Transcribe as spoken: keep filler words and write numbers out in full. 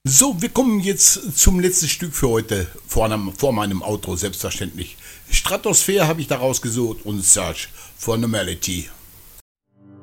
So, wir kommen jetzt zum letzten Stück für heute, vor, einem, vor meinem Outro selbstverständlich. Stratosphere habe ich daraus gesucht und Search for Normality.